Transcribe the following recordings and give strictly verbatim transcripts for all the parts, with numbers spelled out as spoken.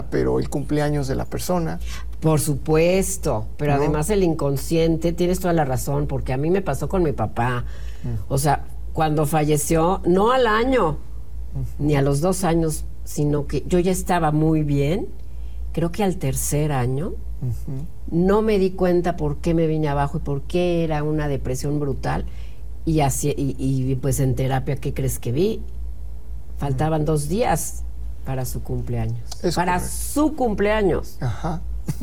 pero el cumpleaños de la persona. Por supuesto, pero ¿no? Además el inconsciente, tienes toda la razón, porque a mí me pasó con mi papá. Mm. O sea, cuando falleció, no al año, uh-huh. ni a los dos años, sino que yo ya estaba muy bien, creo que al tercer año, uh-huh. no me di cuenta por qué me vine abajo y por qué era una depresión brutal, y, así, y, y pues en terapia, ¿qué crees que vi? Faltaban uh-huh. dos días para su cumpleaños. Es para correcto. Su cumpleaños. Ajá.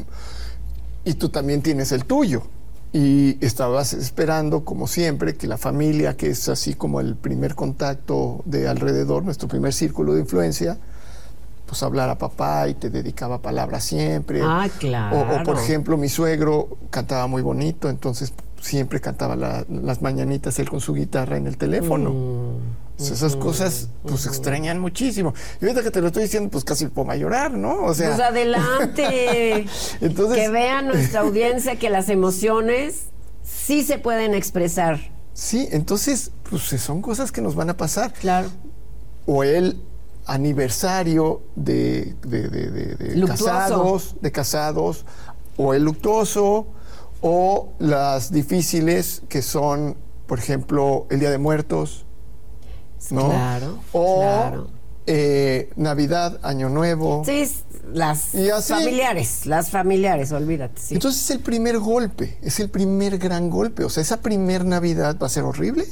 Y tú también tienes el tuyo. Y estabas esperando, como siempre, que la familia, que es así como el primer contacto de alrededor, nuestro primer círculo de influencia, pues hablara a papá y te dedicaba palabras siempre. Ah, claro. O, o por ejemplo, mi suegro cantaba muy bonito, entonces siempre cantaba la, las mañanitas él con su guitarra en el teléfono. Mm. Pues esas cosas pues uh-huh. extrañan muchísimo. Y ahorita que te lo estoy diciendo, pues casi pongo a llorar, ¿no? O sea, pues adelante. Entonces, que vean nuestra audiencia que las emociones sí se pueden expresar. Sí, entonces, pues son cosas que nos van a pasar. Claro. O el aniversario de, de, de, de, de casados, de casados, o el luctuoso, o las difíciles que son, por ejemplo, el Día de Muertos. ¿No? Claro, o claro. Eh, Navidad, Año Nuevo. Sí, las familiares, las familiares, olvídate. Sí. Entonces es el primer golpe, es el primer gran golpe. O sea, esa primer Navidad va a ser horrible.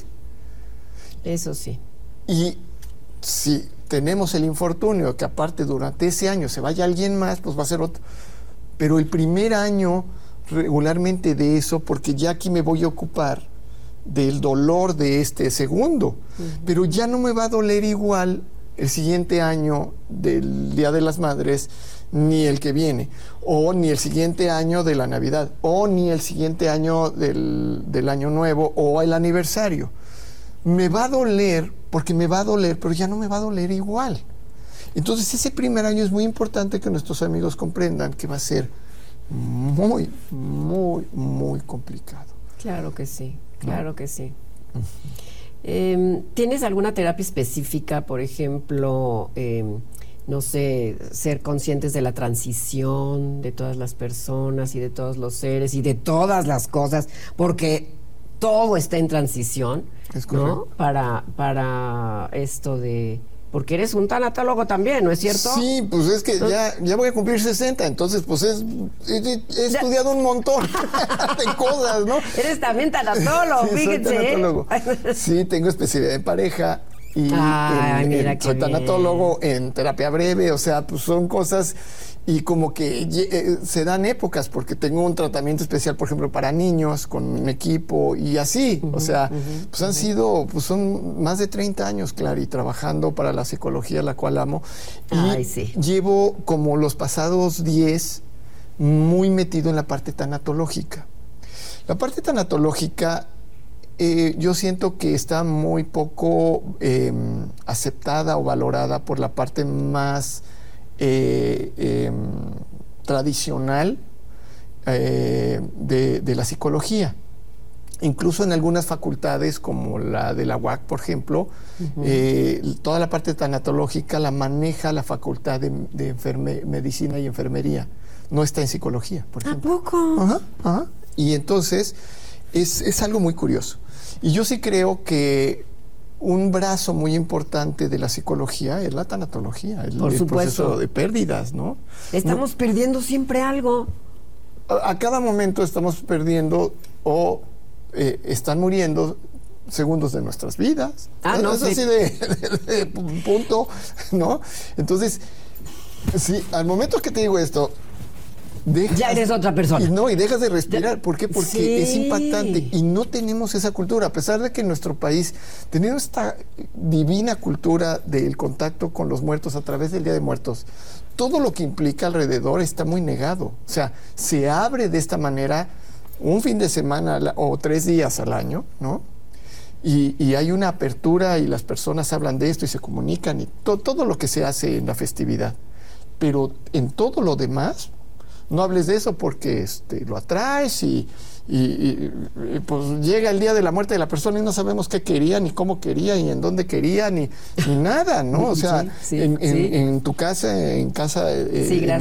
Eso sí. Y si tenemos el infortunio que aparte durante ese año se vaya alguien más, pues va a ser otro. Pero el primer año regularmente de eso, porque ya aquí me voy a ocupar del dolor de este segundo, uh-huh. pero ya no me va a doler igual el siguiente año del Día de las Madres, ni el que viene, o ni el siguiente año de la Navidad, o ni el siguiente año del, del Año Nuevo, o el aniversario. Me va a doler, porque me va a doler, pero ya no me va a doler igual. Entonces ese primer año es muy importante que nuestros amigos comprendan que va a ser muy, muy, muy complicado. Claro que sí. Claro que sí. Uh-huh. eh, ¿Tienes alguna terapia específica, por ejemplo, eh, no sé, ser conscientes de la transición de todas las personas y de todos los seres y de todas las cosas, porque todo está en transición, es correcto, ¿no? Para, para esto de... Porque eres un tanatólogo también, ¿no es cierto? Sí, pues es que ya, ya voy a cumplir sesenta, entonces pues es, he, he estudiado un montón de cosas, ¿no? Eres también tanatólogo, sí, fíjense. Soy tanatólogo. Sí, tengo especialidad en pareja y Ay, en, mira en, qué soy bien. tanatólogo en terapia breve, o sea, pues son cosas y como que eh, se dan épocas, porque tengo un tratamiento especial, por ejemplo, para niños con un equipo y así, uh-huh, o sea, uh-huh, pues han uh-huh. sido, pues son más de treinta años, Clary, trabajando para la psicología, la cual amo. Y Ay, sí. llevo como los pasados diez muy metido en la parte tanatológica. La parte tanatológica eh, yo siento que está muy poco eh, aceptada o valorada por la parte más Eh, eh, tradicional eh, de, de la psicología. Incluso en algunas facultades como la de la U A C, por ejemplo, uh-huh. eh, toda la parte tanatológica la maneja la facultad de, de enferme, medicina y enfermería. No está en psicología, por ejemplo. ¿A poco? Ajá, ajá. Y entonces es, es algo muy curioso. Y yo sí creo que un brazo muy importante de la psicología es la tanatología, el, Por el supuesto. proceso de pérdidas, ¿no? Estamos no, perdiendo siempre algo. A, a cada momento estamos perdiendo o eh, están muriendo segundos de nuestras vidas. Ah, no, es sí. así de, de, de punto, ¿no? Entonces, sí, al momento que te digo esto, dejas, ya eres otra persona. Y no, y dejas de respirar. ¿Por qué? Porque sí. es impactante. Y no tenemos esa cultura. A pesar de que en nuestro país tenemos esta divina cultura del contacto con los muertos a través del Día de Muertos, todo lo que implica alrededor está muy negado. O sea, se abre de esta manera un fin de semana o tres días al año, ¿no? Y, y hay una apertura y las personas hablan de esto y se comunican y to, todo lo que se hace en la festividad. Pero en todo lo demás, no hables de eso porque este, lo atraes y, y, y, y pues llega el día de la muerte de la persona y no sabemos qué quería, ni cómo quería, ni en dónde quería, ni, ni nada, ¿no? O sea, sí, sí, en, sí. En, en tu casa, en casa... Eh, sí, gracias.